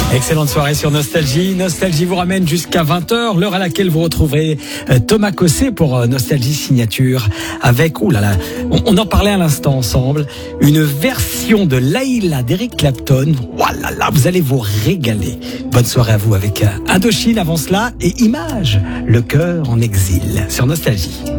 Excellente soirée sur Nostalgie. Nostalgie vous ramène jusqu'à 20h, l'heure à laquelle vous retrouverez Thomas Cossé pour Nostalgie Signature avec, on en parlait à l'instant ensemble, une version de Layla d'Eric Clapton. Voilà, vous allez vous régaler. Bonne soirée à vous avec Indochine avant cela et Image, le cœur en exil sur Nostalgie.